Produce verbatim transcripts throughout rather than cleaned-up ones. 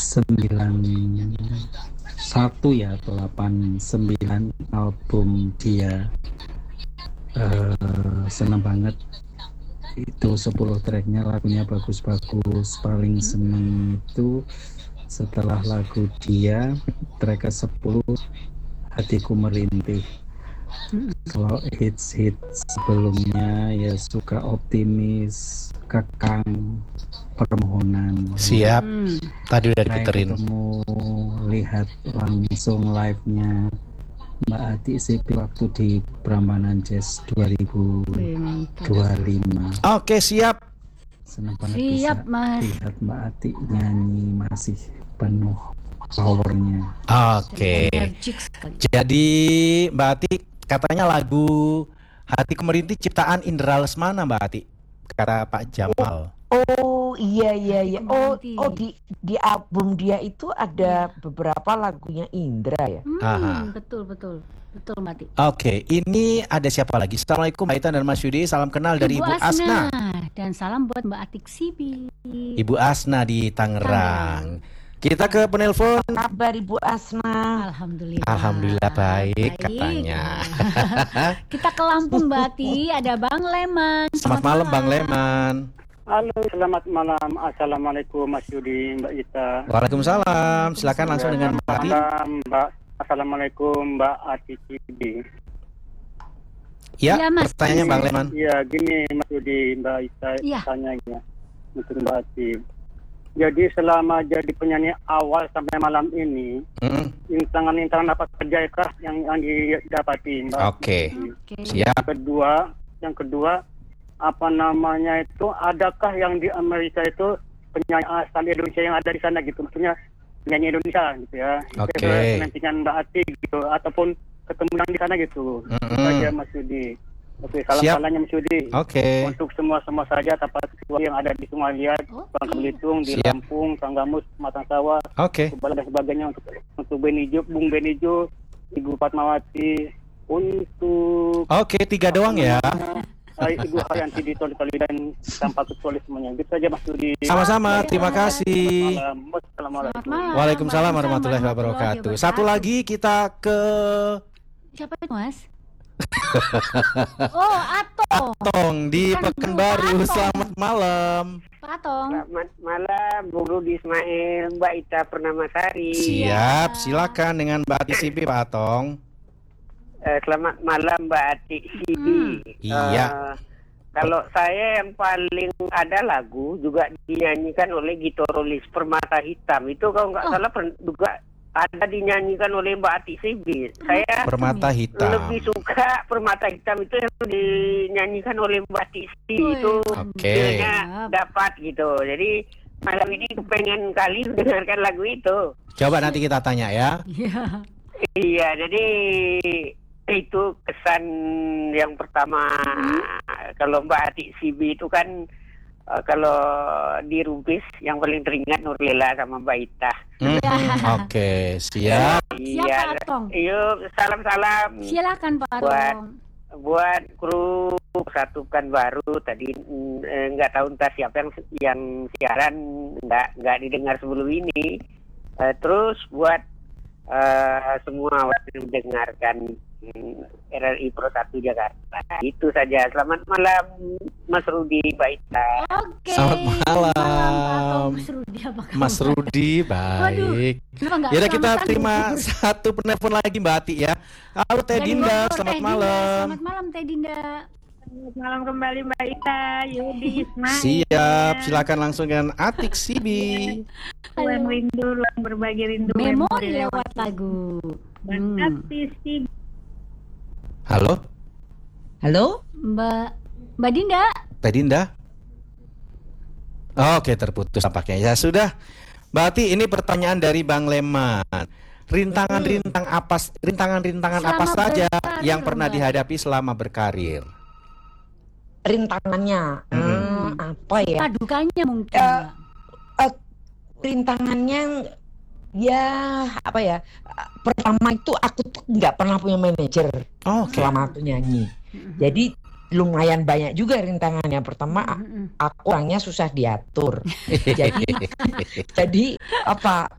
sembilan satu ya, delapan sembilan album dia. Uh, senang banget itu sepuluh tracknya, lagunya bagus-bagus. Paling seneng itu setelah lagu dia track ke sepuluh, Hatiku Merintih. Kalau hits-hits sebelumnya ya suka Optimis, Kekang, Permohonan. Siap. Hmm. Tadi udah diputerin. Ketemu lihat langsung live-nya Mbak Ati sih waktu di Prambanan Jazz dua ribu dua puluh lima. Oke, siap. Senang banget siap, bisa Mas. lihat Mbak Ati nyanyi masih penuh powernya. Oke. Jadi Mbak Ati katanya lagu Hatiku Merintih ciptaan Indra Lesmana, Mbak Ati, kata Pak Jamal. Oh, oh iya iya iya. Oh oh di di album dia itu ada beberapa lagunya Indra ya. Hmm, Aha. betul betul betul Mbak Ati. Oke, ini ada siapa lagi? Assalamualaikum Mbak Ita dan Mas Yudi. Salam kenal dari Ibu, Ibu Asna. Asna. Dan salam buat Mbak Atik Sibi. Ibu Asna di Tangerang. Kita ke penelpon. Apa kabar Ibu Asna? Alhamdulillah. Alhamdulillah baik, baik. Katanya. Kita ke Lampung Mbak Ati, ada Bang Leman. Selamat, selamat malam Bang Leman. Halo, selamat malam. Assalamualaikum Mas Yudi, Mbak Ita. Waalaikumsalam. Silakan langsung dengan Mbak Ati. Mbak. Assalamualaikum Mbak Ati Cibi. Ya, ya Mas. Pertanyaannya Bang Leman. Iya, gini Mas Yudi, Mbak Ita ya. Tanyanya untuk Mbak Ati. Jadi selama jadi penyanyi awal sampai malam ini, mm-hmm. intangan-intangan apa saja kah yang yang didapati, Mbak? Oke. Okay. Siap. Yang kedua, yang kedua apa namanya itu, adakah yang di Amerika itu penyanyi asal Indonesia yang ada di sana gitu, maksudnya penyanyi Indonesia gitu ya. Oke. Okay. Penantian Mbak Ati gitu, ataupun ketemu yang di sana gitu. Mm-hmm. Itu saja Mas Yudi. Oke, salam-salamnya Mas Yudi. Oke. Okay. Untuk semua-semua saja tempat yang ada di Sungai Liat, okay. Bangka Belitung, di Siap. Lampung, Tanggamus, Matang Sawah, Oke. Okay. dan sebagainya, untuk untuk Benijo, Bung Benijo, Ibu Fatmawati, untuk Oke, okay, tiga doang ya. Ibu Haryanti di Toli Toli dan tanpa kecuali semuanya. Gitu saja Mas Yudi. Sama-sama, terima kasih. Assalamualaikum. Waalaikumsalam warahmatullahi wabarakatuh. Satu lagi kita ke siapa itu Mas? Oh, Atong. Atong di Pekanbaru. Selamat malam. Pak Atong. Selamat malam, Bu Rudi Ismail, Mbak Ita Pernamasari. Siap, silakan dengan Mbak Ati Sibi, Pak Atong. Uh, selamat malam Mbak Ati Sibi. Hmm. Iya. Uh, kalau saya yang paling ada lagu juga dinyanyikan oleh Gito Rolis, Permata Hitam. Itu kalau nggak oh. salah juga ada dinyanyikan oleh Mbak Ati Sibi. Saya Permata Hitam. lebih suka Permata Hitam itu yang dinyanyikan oleh Mbak Ati Sibi. Itu okay. dapat gitu. Jadi malam ini kepengen kali mendengarkan lagu itu. Coba nanti kita tanya ya. Iya. Iya, jadi itu kesan yang pertama. hmm. Kalau Mbak Ati Sibi itu kan Uh, kalau di Rubis yang paling teringat Nurlela sama Mbak Ita. Hmm, Oke, okay. siap. Iya, yuk salam-salam. Silakan Pak Buat buat kru Satukan Baru tadi nggak eh, tahu entah siapa yang yang siaran nggak nggak didengar sebelum ini. Uh, terus buat uh, semua yang mendengarkan R R I Pro satu Jakarta. Itu saja. Selamat malam Mas Rudi, Mbak Ita. Oke. Selamat malam. malam Mas Rudi, apa kabar? Mas Rudi, baik. Ya kita terima satu penelpon lagi Mbak Ati ya. Halo Teh Dinda, selamat Teh malam. Dinda. Selamat malam Teh Dinda. Selamat malam kembali Mbak Ita, Yudi, Ismail. Siap, silakan langsung dengan Atik Sibi. Ruang rindu, ruang berbagi rindu. Memori lewat lagu. Hmm. Atik Sibi. Halo. Halo, Mbak Mbak Dinda. Mbak Dinda. Oke, terputus tampaknya. Ya sudah. Mbak Ati, ini pertanyaan dari Bang Leman. Rintangan-rintang apa rintangan-rintangan apa saja berkarir, yang pernah Mbak. dihadapi selama berkarir? Rintangannya hmm. Hmm, apa ya? Dukanya mungkin. Uh, uh, rintangannya ya apa ya? Pertama itu aku tuh nggak pernah punya manajer oh, okay. selama aku nyanyi. Mm-hmm. Jadi lumayan banyak juga rintangannya. Pertama mm-hmm. aku orangnya susah diatur. jadi jadi apa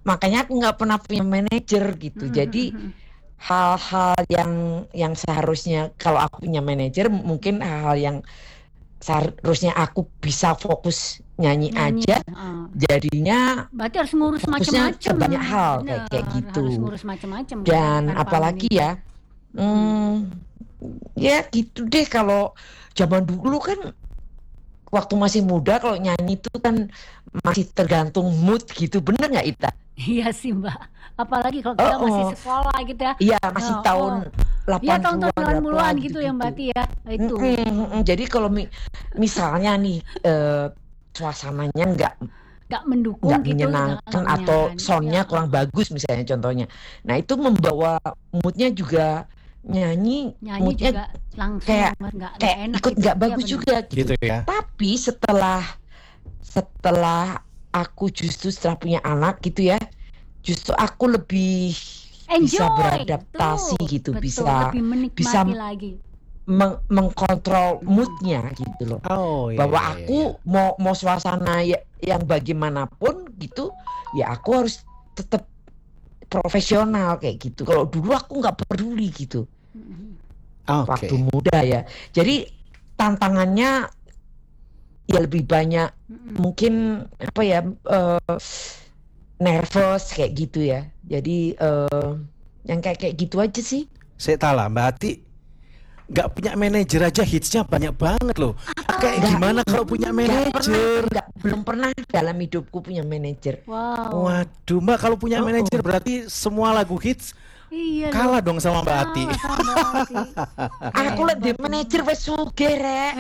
makanya aku nggak pernah punya manajer gitu. Mm-hmm. Jadi hal-hal yang yang seharusnya kalau aku punya manajer, mungkin hal-hal yang seharusnya aku bisa fokus nyanyi, nyanyi aja, uh. jadinya berarti harus ngurus macam-macam banyak hal kayak kayak gitu. Harus ngurus macam-macam. Dan apalagi ya, hmm, ya gitu deh. Kalau zaman dulu kan waktu masih muda kalau nyanyi itu kan masih tergantung mood gitu, bener nggak Ita? Iya sih Mbak. Apalagi kalau kita oh, masih sekolah gitu ya. Iya masih oh, tahun oh. delapan puluhan, ya, tahun delapan puluhan gitu, gitu ya Mbak ya. Itu. Mm-mm, mm-mm. Jadi kalau mi- misalnya nih uh, suasananya nggak nggak mendukung nggak gitu, menyenangkan atau soundnya ya. kurang bagus misalnya contohnya. Nah itu membawa moodnya juga nyanyi, nyanyi moodnya juga langsung kayak, gak, kayak gak enak ikut nggak gitu, bagus ya, juga gitu. gitu ya. Tapi setelah setelah aku justru setelah punya anak gitu ya, justru aku lebih Enjoy. bisa beradaptasi betul, gitu, betul, bisa bisa lagi. Meng- mengkontrol moodnya gitu loh. Oh, iya, bahwa iya, aku iya. mau mau suasana ya, yang bagaimanapun gitu, ya aku harus tetap profesional kayak gitu. Kalau dulu aku nggak peduli gitu. Okay. Waktu muda ya. Jadi tantangannya ya lebih banyak mungkin apa ya uh, nervous kayak gitu ya. Jadi uh, yang kayak kayak gitu aja sih. Saya tahu lah Mbak Ati nggak punya manajer aja hitsnya banyak banget loh. Kayak gak, gimana kalau punya manajer? Nggak, belum pernah dalam hidupku punya manajer. Wow. Waduh Mbak, kalau punya oh, manajer oh. berarti semua lagu hits iya, kalah dong sama Mbak Ati. Aku lihat di manajer wes sugih rek.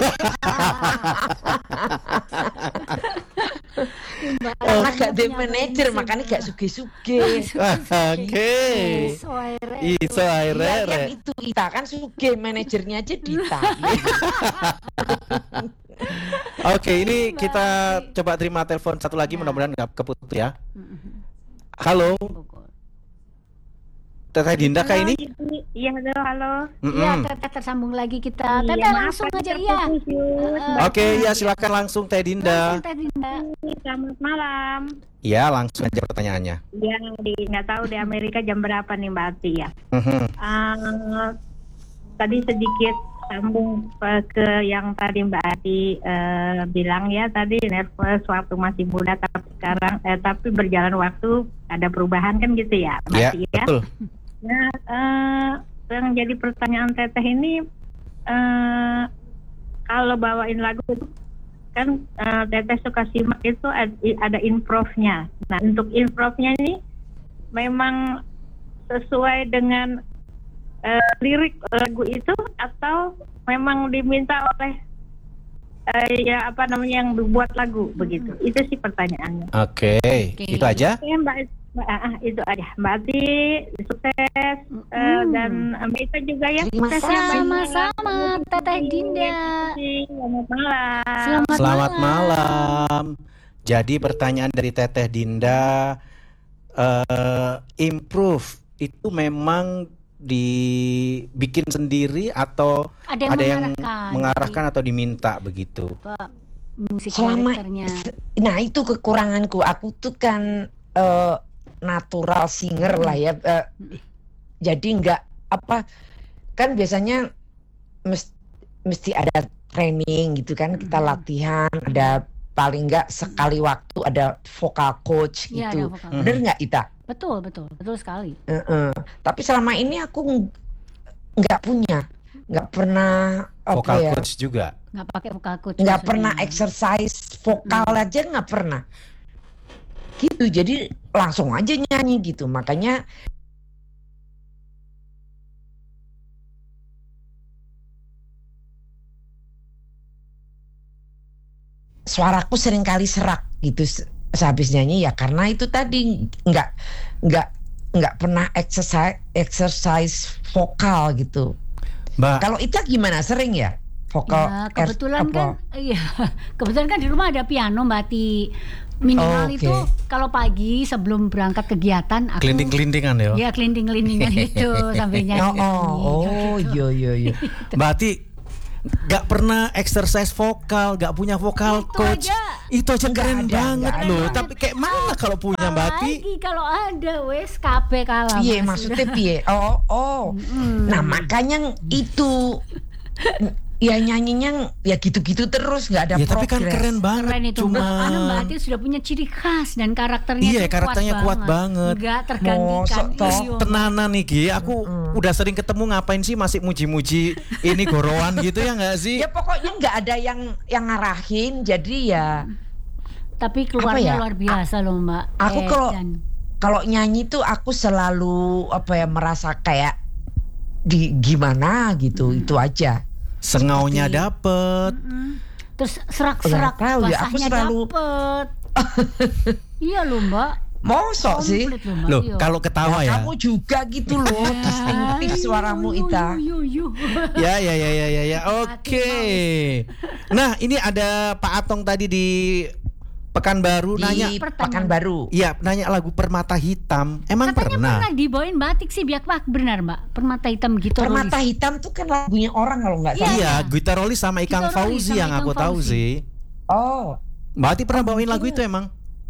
Karena gak di manajer makanya gak sugih-sugih. Oke. Iso aire rek. Itu Ita kan sugih, manajernya aja Dita. Oke, ini kita coba terima telepon satu lagi, mudah-mudahan gak keputus ya. Halo. Teteh Dinda kah ini? Iya, halo, halo. Iya, Teteh tersambung lagi kita. Teteh iya, langsung aja ya. Uh, Oke, okay, ya silakan langsung Teh Dinda. Langsung Teh Dinda. Selamat malam. Ya, langsung aja pertanyaannya. Iya, nggak tahu di Amerika jam berapa nih Mbak Ati ya. Uh-huh. Uh, tadi sedikit sambung ke yang tadi Mbak Ati uh, bilang ya, tadi nervous waktu masih muda, tapi sekarang eh, tapi berjalan waktu ada perubahan kan gitu ya, Mbak ya, Ati ya. Betul. Nah, uh, yang jadi pertanyaan Teteh ini, uh, kalau bawain lagu itu kan uh, Teteh suka simak itu ada, ada improve-nya. Nah, untuk improve-nya ini memang sesuai dengan uh, lirik lagu itu atau memang diminta oleh uh, ya apa namanya yang membuat lagu begitu? Itu sih pertanyaannya. Oke, okay. okay. Itu aja. Oke, Mbak. Ah, itu aja Mbak Ati, sukses mm. uh, dan Mbak Ita juga ya. Sukses sama-sama Teteh Dinda. Selamat malam. Selamat, Selamat malam. malam. Jadi pertanyaan dari Teteh Dinda, uh, improve itu memang dibikin sendiri atau ada yang, ada yang mengarahkan. mengarahkan atau diminta begitu? Musik Selama, nah itu kekuranganku. Aku tuh kan uh, natural singer lah ya, uh, jadi nggak apa kan biasanya mesti, mesti ada training gitu kan, kita latihan ada paling nggak sekali waktu ada vocal coach ya, gitu, vocal. Bener nggak Ita? Betul betul betul sekali. Uh-uh. Tapi selama ini aku nggak punya, nggak pernah vocal ya, coach juga. Nggak pakai vocal coach. Nggak pernah exercise vokal hmm. aja nggak pernah. Gitu, jadi langsung aja nyanyi gitu, makanya suaraku seringkali serak gitu sehabis nyanyi ya karena itu tadi nggak nggak nggak pernah exercise exercise vokal gitu. Mbak, kalau itu gimana, sering ya vokal? Ya, kebetulan er, kan, iya kebetulan kan di rumah ada piano Mbak Ati. Minimal oh, okay. itu kalau pagi sebelum berangkat kegiatan aku kelinting-kelintingan ya. Iya, kelinting-kelintingan itu sambil nyanyi. Oh, oh, oh, iya iya iya. Mbak Ati, Gak pernah exercise vokal, gak punya vokal itu coach. aja. Itu aja Enggak keren ada, banget enggak loh. ada. Tapi kayak mana kalau punya Mbak Ati? Lagi kalau ada wes kabeh kalah. Piye Mas. maksudnya piye? Oh, oh. Mm. Nah, makanya itu ya nyanyinya ya gitu-gitu terus, nggak ada Ya tapi kan progres. keren banget. Keren itu. Cuma Karena Mbak Ati sudah punya ciri khas dan karakternya Iya, tuh karakternya kuat banget. Enggak tergantikan. Mosok toh. Iya. tenanan nih Gi, aku udah sering ketemu, ngapain sih masih muji-muji ini gorowan gitu ya nggak sih? Ya pokoknya nggak ada yang yang ngarahin, jadi ya Tapi keluarnya Apa ya? luar biasa loh Mbak. aku Eh, kalau dan- kalau nyanyi tuh aku selalu apa ya merasa kayak di gimana gitu, itu aja. Sengaunya Seperti- dapet. Mm. Terus serak-serak Nggak tahu ya, aku basahnya selalu- dapet. Iya loh Mbak. Mosok sih. Komplit loh Mbak. Loh, Iya. kalau ketawa ya. Kamu juga gitu loh, distinktif suaramu Yu, Ita. yu, yu, yu. Ya ya ya ya ya ya. Oke. Nah, ini ada Pak Atong tadi di Pekanbaru nanya. Di pertanyaan. Pekanbaru. Iya, nanya lagu Permata Hitam. Emang Katanya pernah? pernah dibawain batik sih biak pak benar Mbak. Permata hitam gitu. Permata Rolis. Hitam tuh kan lagunya orang kalau nggak salah. Iya, Gitarolis sama Ikang Gitarolis Fauzi sama yang Ikang aku tahu Fauzi. sih. Oh, Mbak Ati pernah bawain mungkin- lagu itu emang?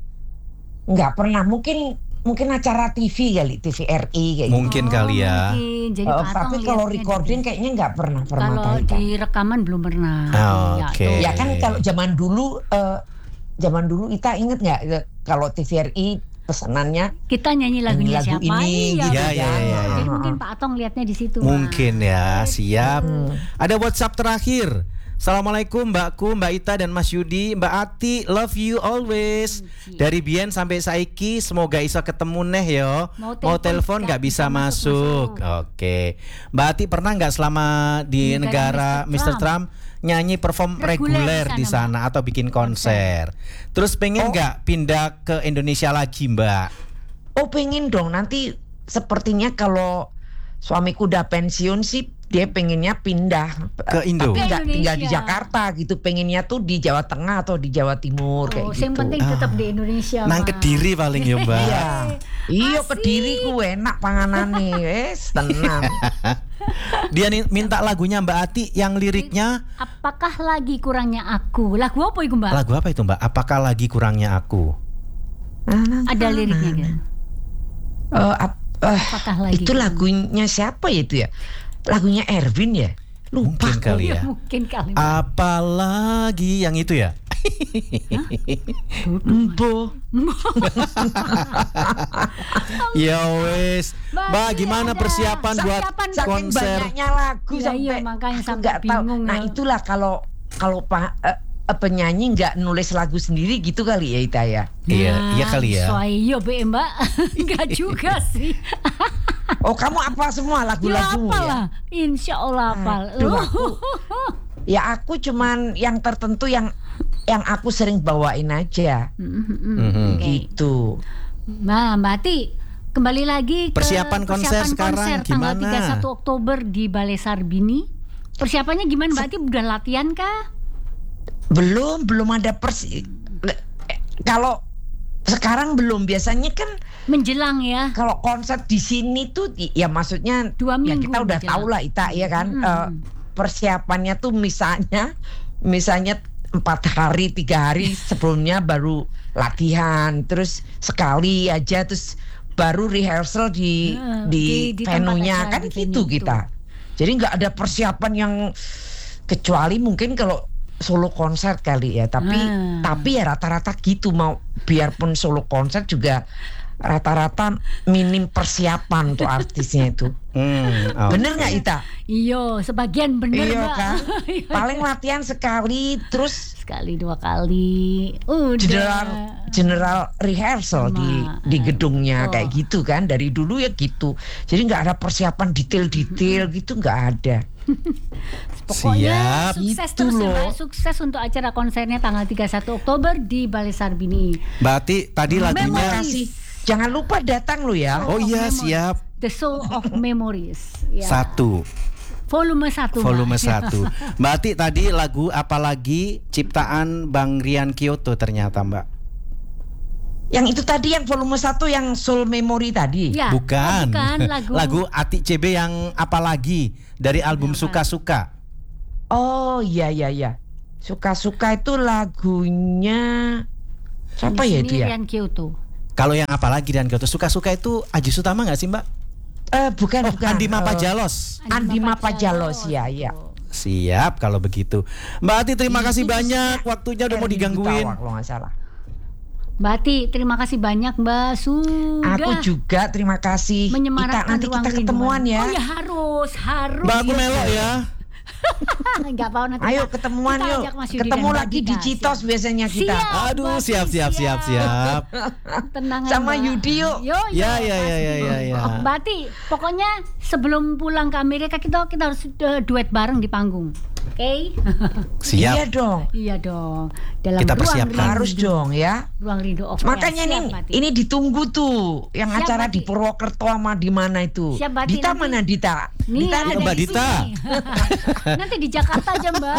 nggak pernah. Mungkin mungkin acara T V kali, T V R I kayak gitu. Mungkin kali ya. Mungkin. Jadi Oh, Pak Atong tapi kalau lihatnya recording dari- kayaknya nggak pernah Permata kalau Hitam. di rekaman belum pernah. Oh, Iya, oke. tuh. Ya kan kalau zaman dulu eh, zaman dulu Ita inget nggak eh, kalau T V R I pesanannya Kita nyanyi lagunya lagu siapa? ini, Iya, gitu ya, betul. ya, ya, ya. Jadi mungkin Pak Atong lihatnya di situ. Mungkin ya, siap. Hmm. Ada WhatsApp terakhir. Assalamualaikum Mbakku, Mbak Ita dan Mas Yudi. Mbak Ati, love you always. Dari Bien sampai saiki, semoga iso ketemu neh yo. Mau Mau telepon telepon nggak nggak bisa bisa masuk. masuk. Oke. Mbak Ati pernah nggak selama di Di negara negara mister mister Trump nyanyi perform Reguler reguler di di sana, sana atau bikin konser? Terus pengen Oh. nggak pindah ke Indonesia lagi, Mbak? oh pengen dong nanti sepertinya kalau suamiku udah pensiun sih dia pengennya pindah Ke Indo? tapi nggak Ke tinggal di Indonesia. Jakarta gitu, pengennya tuh di Jawa Tengah atau di Jawa Timur kayak Oh, gitu. yang penting tetap di Indonesia. Nang Mas. Kediri paling ya, Mbak. Iya. Iya Asik. Kediri ku enak panganane, wes tenang. Dia nih minta lagunya Mbak Ati yang liriknya Apakah lagi kurangnya aku? Lagu apa itu Mbak? lagu apa itu Mbak? Apakah lagi kurangnya aku? Ada liriknya kan? Eh, ap- eh, Apakah lagi itu kurang- lagunya siapa ya itu ya? Lagunya Erwin ya? Lupa. Mungkin kali ya. Iya, mungkin kali. Apalagi yang itu ya? Empo. Ya wes. Mbak, Mbak ini gimana ada persiapan buat persiapan Saking konser? banyaknya lagu Iya, sampai iya, makanya aku sampai nggak tahu. bingung Nah ya. itulah kalau kalau pa, eh, eh, penyanyi nggak nulis lagu sendiri gitu kali ya Ita ya. Iya, iya kali ya. Soalnya be Mbak, enggak juga sih. Oh kamu apa semua Ya lagu-lagumu apa ya? lah, Insya Allah apal. Aduh, aku- Ya aku cuman yang tertentu yang yang aku sering bawain aja Mhm. gitu. Nah Mbak Ati, kembali lagi ke Persiapan konser sekarang tanggal gimana? tiga puluh satu Oktober di Balai Sarbini. Persiapannya gimana Mbak Ati? Udah latihan kah? Belum belum ada persi. eh, Kalau sekarang belum, biasanya kan Menjelang ya. kalau konser di sini tuh ya maksudnya Dua ya minggu kita udah menjelang. tahu lah Ita ya kan. Mm-mm. Eh, persiapannya tuh misalnya misalnya empat hari tiga hari sebelumnya baru latihan, terus sekali aja terus baru rehearsal di Nah, di, di- di tempat venue-nya acara, kan di venue gitu itu. kita. Jadi nggak ada persiapan yang kecuali mungkin kalau solo konser kali ya, tapi Ah. tapi ya rata-rata gitu, mau biarpun solo konser juga rata-rata minim persiapan tuh artisnya itu. Hmm, oh. Bener nggak Ita? Iyo, sebagian bener Iya Mbak. kan? Paling latihan sekali terus Sekali dua kali. Udah. general general rehearsal di Ma- di gedungnya oh. kayak gitu kan, dari dulu ya gitu. Jadi nggak ada persiapan detail-detail gitu, nggak ada. Pokoknya Siap. sukses Itu terus ya, loh. Mbak. Sukses untuk acara konsernya tanggal tiga puluh satu Oktober di Balai Sarbini. Mbak Ati tadi lagunya. Memories. Kasih, jangan lupa datang lo ya. Oh iya Memories. siap. The Soul of Memories. Ya. Satu. Volume satu. Mbak. Volume satu. Mbak Ati tadi lagu apalagi ciptaan Bang Rian Kyoto ternyata Mbak. Yang itu tadi yang volume satu yang Soul Memory tadi. Ya. Bukan. Oh, bukan lagu. Lagu Ati C B yang apalagi dari album Apa? Suka-Suka. Oh iya iya iya. Suka-suka itu lagunya siapa ya itu ya? Rian Kyoto. Kalau yang apa lagi Rian Kyoto? Suka-suka itu Aji Sutama nggak sih Mbak? Eh bukan oh, bukan. Andi Uh, Mapajalos. Andi Mapajalos ya ya. Siap kalau begitu. Mbak Ati terima kasih banyak, waktunya udah mau digangguin. Kalau nggak salah. Mbak Ati, terima kasih banyak Mbak. Sudah. Aku juga terima kasih. Menyemarakkan Ita, nanti kita ketemuan ya. Oh ya harus, harus. Mbak aku melo ya. Enggak mau nanti. Ayo ketemuan yuk. Ketemu lagi di Citos biasanya kita. Siap, Aduh, siap siap siap siap. Tenang sama Mbak. Yudi yuk. Yo, yo, ya ya ya ya ya ya. Mbak Ati, pokoknya sebelum pulang ke Amerika kita kita harus uh, duet bareng di panggung. Oke. Okay? Siap. Iya dong. Iya dong. Dalam kita ruang persiapkan. Harus dong ya. Ruang rindu of Makanya Siap, ini Mbak ini ditunggu tuh yang Siap, acara Mbak di Purwokerto sama di mana itu. Siap, Mbak Dita nanti. mana Dita? Nih, Dita ada Mbak di Dita. sini. Nanti di Jakarta aja Mbak.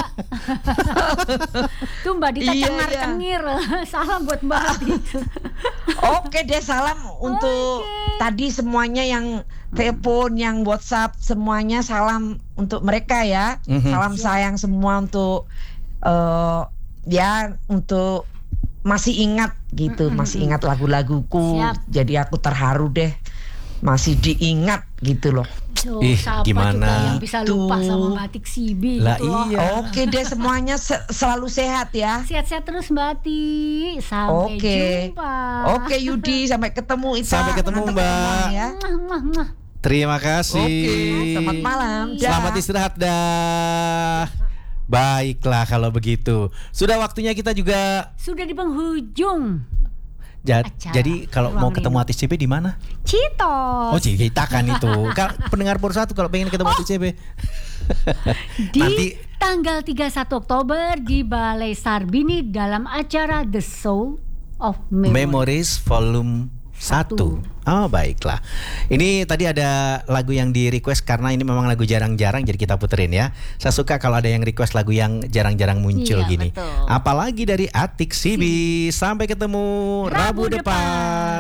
Tuh Mbak Dita Iya, cengar-cengir. Salam buat Mbak Ati. Oke deh, salam untuk Oke. tadi semuanya yang telepon, yang WhatsApp, semuanya salam untuk mereka ya. Mhm. Salam sayang semua untuk uh, ya untuk masih ingat gitu, masih ingat lagu-laguku. Siap. Jadi aku terharu deh. Masih diingat gitu loh. Tuh, Ih, siapa gimana? juga yang bisa lupa Tuh. sama Batik Sibi Lah gitu loh. iya. Oke deh, semuanya se- selalu sehat ya. Sehat-sehat terus Mbak Ati. Sampai Oke. jumpa. Oke Yudi, sampai ketemu Ita. Sampai ketemu, Nanti Mbak. ketemuan ya. Mwah, mwah, mwah. Terima kasih. Oke, selamat malam. Dah. Selamat istirahat dah. Baiklah kalau begitu. Sudah waktunya kita juga. Sudah di penghujung. Ja- Acara jadi kalau Ruang mau ketemu Rindu. T C B di mana? Citos. Oh, kita kan itu. Kak, pendengar Pur satu kalau pengen ketemu T C B. Di Nanti tanggal tiga puluh satu Oktober di Balai Sarbini dalam acara The Soul of Memory. Memories Volume satu. Oh, baiklah. Ini tadi ada lagu yang di request karena ini memang lagu jarang-jarang jadi kita puterin ya. Saya suka kalau ada yang request lagu yang jarang-jarang muncul Iya, gini. betul. Apalagi dari Atik Sibi. Sampai ketemu Rabu Rabu, depan. depan.